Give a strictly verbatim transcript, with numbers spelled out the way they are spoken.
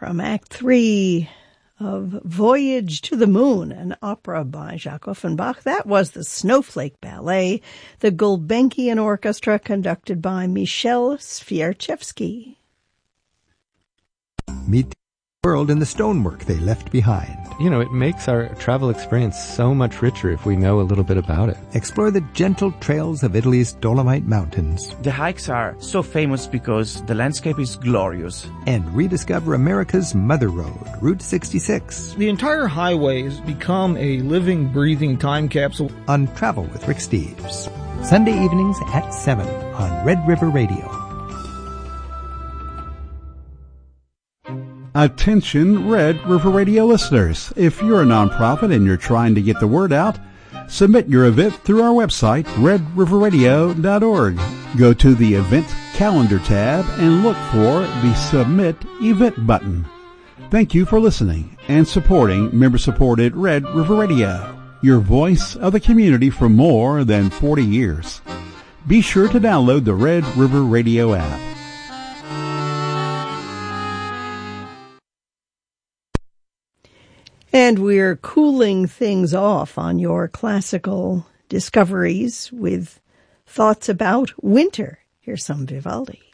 From Act Three of Voyage to the Moon, an opera by Jacques Offenbach. That was the Snowflake Ballet, the Gulbenkian Orchestra conducted by Michel Sviarchevsky. Meet the world and the stonework they left behind. You know, it makes our travel experience so much richer if we know a little bit about it. Explore the gentle trails of Italy's Dolomite Mountains. The hikes are so famous because the landscape is glorious. And rediscover America's Mother Road, Route sixty-six. The entire highway has become a living, breathing time capsule. On Travel with Rick Steves. Sunday evenings at seven on Red River Radio. Attention Red River Radio listeners. If you're a nonprofit and you're trying to get the word out, submit your event through our website, red river radio dot org. Go to the Event Calendar tab and look for the Submit Event button. Thank you for listening and supporting member-supported Red River Radio, your voice of the community for more than forty years. Be sure to download the Red River Radio app. And we're cooling things off on your classical discoveries with thoughts about winter. Here's some Vivaldi.